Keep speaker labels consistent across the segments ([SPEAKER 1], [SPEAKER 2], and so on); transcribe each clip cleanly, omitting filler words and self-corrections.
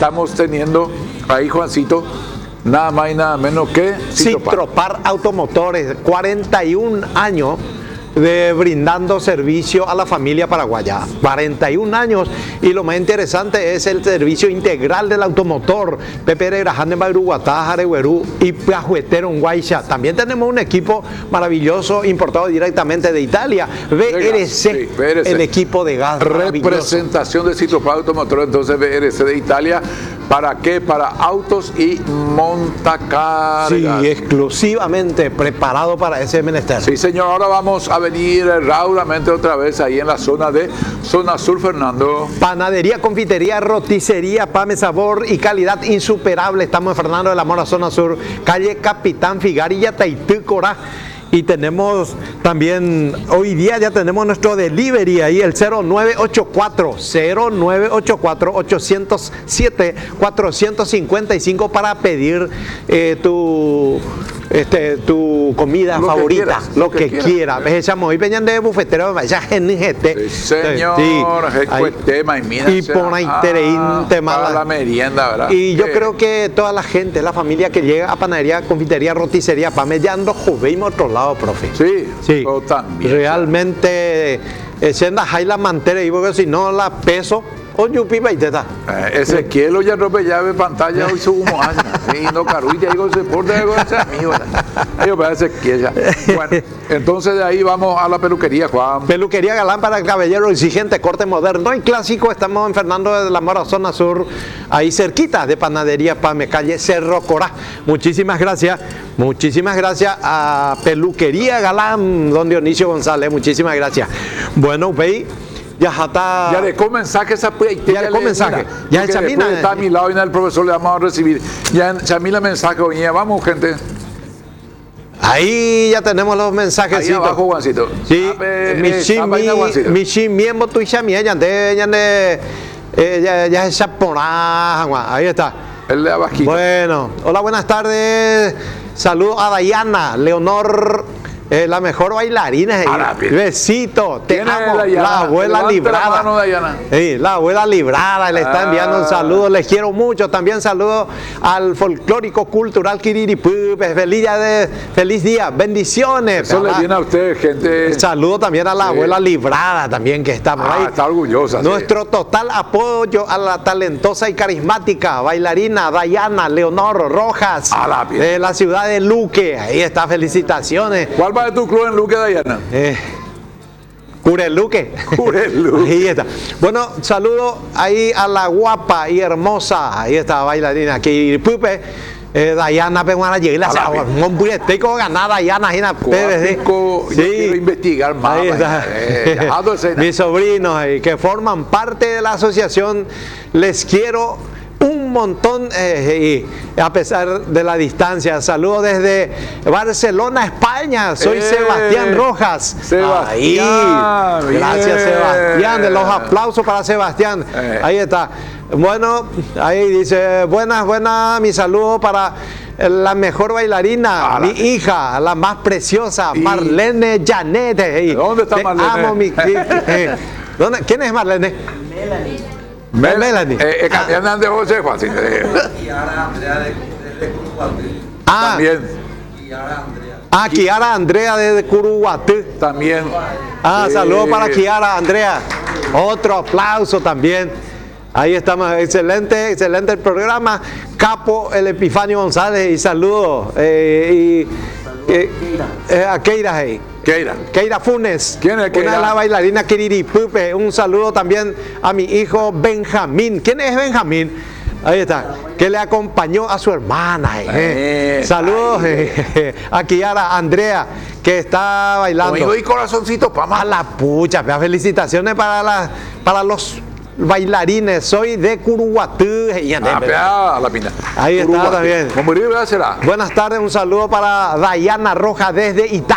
[SPEAKER 1] estamos teniendo ahí, Juancito, nada más y nada menos que
[SPEAKER 2] Citropar Automotores, 41 años de brindando servicio a la familia paraguaya. 41 años, y lo más interesante es el servicio integral del automotor. Pepe Graján de Uruguatá, Jareguerú y Pajuetero en Guaycha. También tenemos un equipo maravilloso importado directamente de Italia, VRC,
[SPEAKER 1] sí, VRC.
[SPEAKER 2] el equipo de gas.
[SPEAKER 1] Representación de Citropar Automotor, entonces VRC de Italia. ¿Para qué? Para autos y montacargas.
[SPEAKER 2] Sí, exclusivamente preparado para ese menester.
[SPEAKER 1] Sí, señor. Ahora vamos a venir raudamente otra vez ahí en la zona de Zona Sur, Fernando.
[SPEAKER 2] Panadería, confitería, roticería, Pame, sabor y calidad insuperable. Estamos en Fernando de la Mora, Zona Sur, calle Capitán Figarilla, Taití, Corá. Y tenemos también, hoy día ya tenemos nuestro delivery ahí, el 0984-807-455 para pedir tu comida
[SPEAKER 1] lo
[SPEAKER 2] favorita,
[SPEAKER 1] quieras,
[SPEAKER 2] lo que quieras. Echamos y peñan de bufetero, ya genijete.
[SPEAKER 1] Sí, señor.
[SPEAKER 2] Y por ahí
[SPEAKER 1] para la merienda, ¿verdad?
[SPEAKER 2] Y yo creo que toda la gente, la familia que llega a panadería, confitería, roticería, Pame, ya ando juveimos otro lado, profe.
[SPEAKER 1] Sí, yo también.
[SPEAKER 2] Realmente, siendo ahí la mantera, y porque si no la peso, o yupi baiteta.
[SPEAKER 1] Ezequiel ya rompe llave pantalla hoy su humo años. Sí, no caruilla, digo, se porta de ese amigo. Yo parece que ya. Bueno, entonces de ahí vamos a la peluquería, Juan.
[SPEAKER 2] Peluquería Galán para el caballero exigente, corte moderno y clásico. Estamos en Fernando de la Mora, Zona Sur, ahí cerquita de Panadería Pame, calle Cerro Corá. Muchísimas gracias a Peluquería Galán, don Dionisio González. Muchísimas gracias. Bueno, veis. Ya está.
[SPEAKER 1] Ya dejó mensaje esa
[SPEAKER 2] ya dejó mensaje. Ya
[SPEAKER 1] Chamila está a mi lado y el profesor le vamos a recibir. Ya Chamila mensaje, oye, vamos, gente.
[SPEAKER 2] Ahí ya tenemos los mensajes.
[SPEAKER 1] Ahí abajo, Juancito.
[SPEAKER 2] Sí, mi miembro tu Chami, ya es chaporá, ahí está.
[SPEAKER 1] El de abajito.
[SPEAKER 2] Bueno, hola, buenas tardes. Saludos a Dayana, Leonor. La mejor bailarina. Besito, te amo. La abuela librada. Sí, la abuela librada le está enviando un saludo. Les quiero mucho. También saludo al folclórico cultural Kiriripu. Feliz día. Bendiciones.
[SPEAKER 1] Eso le viene a ustedes, gente.
[SPEAKER 2] Saludo también a la abuela librada, también que está por ahí.
[SPEAKER 1] Está orgullosa.
[SPEAKER 2] Nuestro total apoyo a la talentosa y carismática bailarina Dayana Leonor Rojas de la ciudad de Luque. Ahí está, felicitaciones.
[SPEAKER 1] ¿Cuál va de tu club en Luque, Dayana?
[SPEAKER 2] Cureluque. Ahí está. Bueno, saludo ahí a la guapa y hermosa, ahí está bailarina, que Pupe, Dayana Peguana llega un buresteco ganada Dayana
[SPEAKER 1] quiero investigar más.
[SPEAKER 2] Ahí está. Mis sobrinos ahí que forman parte de la asociación, les quiero un montón, a pesar de la distancia. Saludos desde Barcelona, España. Soy Sebastián Rojas. Ahí. Gracias, Sebastián. De los aplausos para Sebastián. Ahí está. Bueno, ahí dice, buenas, mi saludo para la mejor bailarina, mi hija, la más preciosa, Marlene Janet.
[SPEAKER 1] ¿Dónde está Marlene?
[SPEAKER 2] Amo ¿Quién es Marlene? Melanie.
[SPEAKER 1] Cambiando de José Juan.
[SPEAKER 3] Kiara Andrea de Curuguatí.
[SPEAKER 1] También.
[SPEAKER 2] Kiara Andrea de Curuguatí.
[SPEAKER 1] También.
[SPEAKER 2] Saludos para Kiara Andrea. Otro aplauso también. Ahí estamos. Excelente el programa. Capo el Epifanio González y saludos. A Keira ahí. Keira Funes.
[SPEAKER 1] ¿Quién es Keira?
[SPEAKER 2] Una de las bailarinas Kiriripupe. Un saludo también a mi hijo Benjamín. ¿Quién es Benjamín? Ahí está. Que le acompañó a su hermana. Saludos a Kiara Andrea, que está bailando.
[SPEAKER 1] Oigo y corazoncito,
[SPEAKER 2] a la pucha. Felicitaciones para los bailarines. Soy de Curuguatí.
[SPEAKER 1] La pinta.
[SPEAKER 2] Ahí está también.
[SPEAKER 1] Buenas
[SPEAKER 2] tardes, un saludo para Dayana Rojas desde Itá.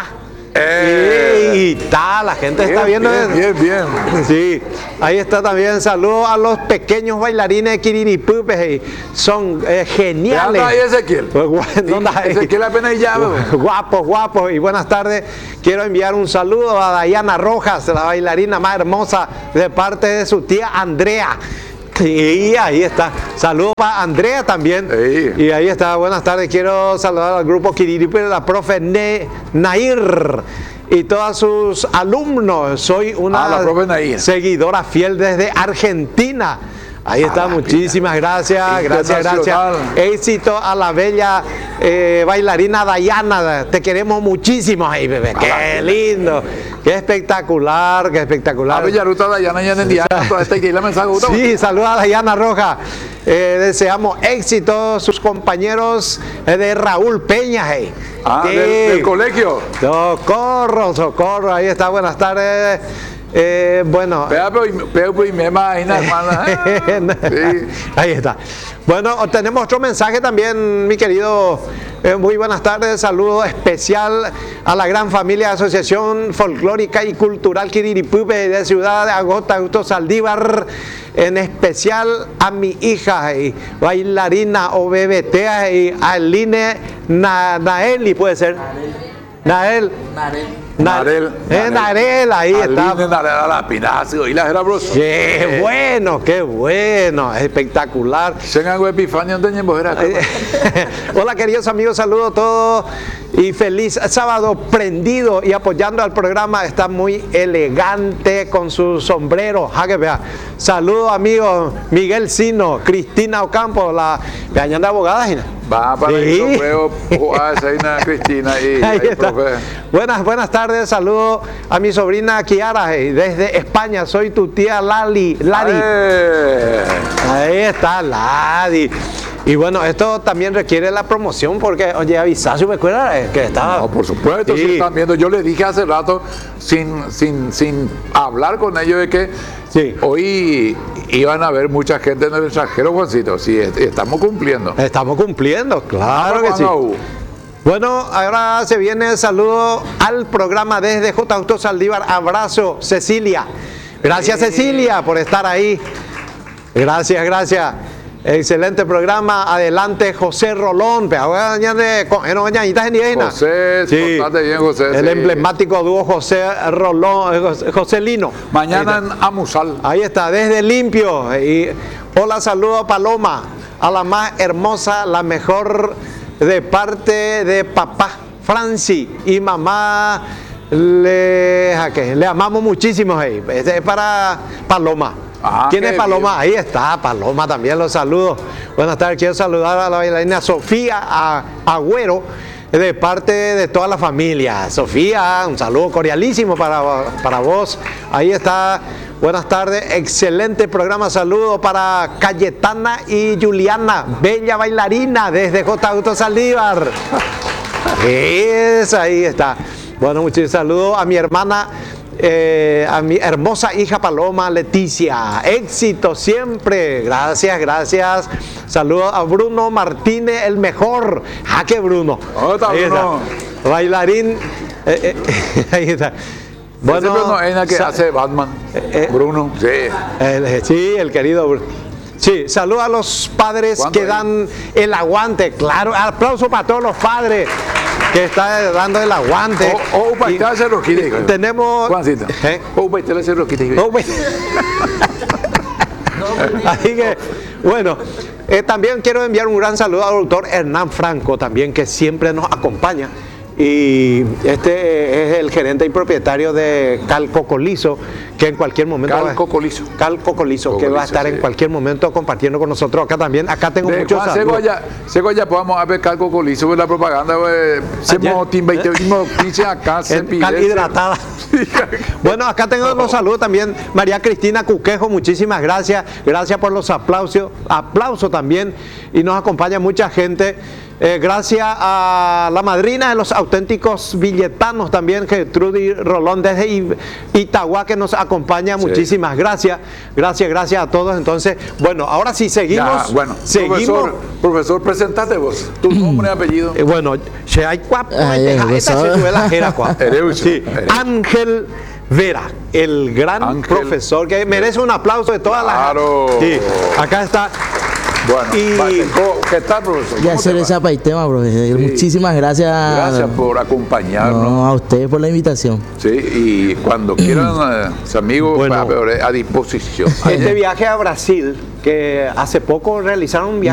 [SPEAKER 2] La gente está viendo.
[SPEAKER 1] Bien.
[SPEAKER 2] Sí, ahí está también. Saludos a los pequeños bailarines de Kiriripupes. Son geniales.
[SPEAKER 1] ¿Dónde hay Ezequiel?
[SPEAKER 2] Ezequiel
[SPEAKER 1] apenas ya.
[SPEAKER 2] Guapos. Y buenas tardes. Quiero enviar un saludo a Dayana Rojas, la bailarina más hermosa, de parte de su tía Andrea, Y ahí está. Saludos para Andrea también.
[SPEAKER 1] Sí.
[SPEAKER 2] Y ahí está. Buenas tardes. Quiero saludar al grupo Kiriripe, la profe Nair y todos sus alumnos. Soy una
[SPEAKER 1] la profe Nair.
[SPEAKER 2] seguidora fiel desde Argentina. Ahí está, muchísimas gracias, gracias. Éxito a la bella bailarina Dayana, te queremos muchísimo ahí, bebé. Qué lindo, qué espectacular, qué espectacular.
[SPEAKER 1] La bella ruta Dayana ya en el día, toda esta que la mensaje.
[SPEAKER 2] Sí, saluda a Dayana Roja. Deseamos éxito, sus compañeros de Raúl Peña. Hey.
[SPEAKER 1] Del colegio.
[SPEAKER 2] Socorro, ahí está, buenas tardes. Bueno.
[SPEAKER 1] Pero y me imagino, hermana. Sí.
[SPEAKER 2] Ahí está. Bueno, tenemos otro mensaje también, mi querido. Muy buenas tardes, saludo especial a la gran familia de Asociación Folclórica y Cultural Quiriripupe de Ciudad de Agota Saldívar, en especial a mi hija bailarina o bebete y Aline Naeli, puede ser. Narel, ahí está.
[SPEAKER 1] Narel a la pinazo y la gerabroso.
[SPEAKER 2] Qué bueno, espectacular. Hola queridos amigos, saludos a todos y feliz sábado, prendido y apoyando al programa. Está muy elegante con su sombrero. Saludos amigos, Miguel Sino, Cristina Ocampo, la peñana abogada.
[SPEAKER 1] Va para el sombrero, Cristina y
[SPEAKER 2] ahí está. Buenas tardes, saludos a mi sobrina Kiara desde España, soy tu tía Lali. Ahí está, Lali. Y bueno, esto también requiere la promoción porque, oye, avisaste, ¿me acuerdas? Que estaba.
[SPEAKER 1] No, por supuesto, sí. Están viendo. Yo le dije hace rato, sin hablar con ellos, de que hoy iban a ver mucha gente en el extranjero, Juancito. Sí, estamos cumpliendo.
[SPEAKER 2] Estamos cumpliendo, claro que sí. Bueno, ahora se viene el saludo al programa desde J. Auto Saldívar. Abrazo, Cecilia. Gracias, Cecilia, por estar ahí. Gracias. Excelente programa. Adelante, José Rolón.
[SPEAKER 1] José,
[SPEAKER 2] sí.
[SPEAKER 1] Bien, José.
[SPEAKER 2] El emblemático dúo José Rolón, José Lino.
[SPEAKER 1] Mañana en Amusal.
[SPEAKER 2] Ahí está, desde Limpio. Y hola, saludo a Paloma, a la más hermosa, la mejor de parte de papá Franci y mamá. Le amamos muchísimo. Este es para Paloma. ¿Quién es Paloma? Bien. Ahí está, Paloma también los saludo. Buenas tardes, quiero saludar a la bailarina Sofía Agüero de parte de toda la familia. Sofía, un saludo cordialísimo para vos. Ahí está, buenas tardes, excelente programa, saludo para Cayetana y Juliana, bella bailarina desde J. Auto Saldívar. Ahí está. Bueno, muchísimos saludos a mi hermana. A mi hermosa hija Paloma Leticia, éxito siempre, gracias. Saludos a Bruno Martínez, el mejor. ¡Qué Bruno!
[SPEAKER 1] Ahí
[SPEAKER 2] Bruno. Está. Bailarín. Ahí está.
[SPEAKER 1] Bueno, Bruno es el que hace Batman. Bruno,
[SPEAKER 2] sí. El querido Bruno. Sí, saludos a los padres que dan el aguante, claro. Aplauso para todos los padres que están dando el aguante. Tenemos. Así que, bueno, también quiero enviar un gran saludo al doctor Hernán Franco, también que siempre nos acompaña. Y este es el gerente y propietario de Calco Colizo, que en cualquier momento Calco Colizo, que va a estar en cualquier momento compartiendo con nosotros acá también. Acá tengo muchos saludos.
[SPEAKER 1] Ya podamos ver Calco Colizo, la propaganda, acá
[SPEAKER 2] cal hidratada. Bueno, acá tengo los saludos también. María Cristina Cuquejo, muchísimas gracias. Gracias por los aplausos también. Y nos acompaña mucha gente. Gracias a la madrina de los auténticos villetanos también, Gertrudy Rolón desde Itagua, que nos acompaña. Muchísimas gracias. Gracias a todos. Entonces, bueno, ahora sí seguimos.
[SPEAKER 1] Seguimos. Profesor, presentate vos, tu nombre y apellido.
[SPEAKER 2] Bueno, Ángel Vera, el gran profesor que merece un aplauso de toda la gente. Sí, acá está.
[SPEAKER 1] Bueno,
[SPEAKER 2] Y
[SPEAKER 1] ¿qué tal, profesor?
[SPEAKER 4] Ya hacer esa paitema, profesor. Muchísimas gracias.
[SPEAKER 1] Gracias por acompañarnos.
[SPEAKER 4] No, a ustedes por la invitación.
[SPEAKER 1] Sí, y cuando quieran, amigos,
[SPEAKER 2] Bueno.
[SPEAKER 1] a disposición.
[SPEAKER 2] este viaje a Brasil, que hace poco realizaron un viaje